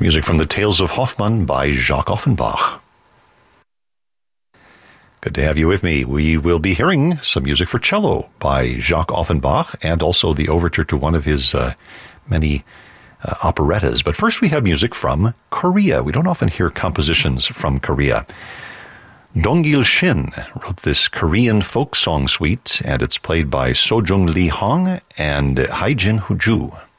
Music from the Tales of Hoffmann by Jacques Offenbach. Good to have you with me. We will be hearing some music for cello by Jacques Offenbach and also the overture to one of his many operettas. But first we have music from Korea. We don't often hear compositions from Korea. Dong-il Shin wrote this Korean folk song suite, and it's played by Sojung Lee Hong and Haijin Huju.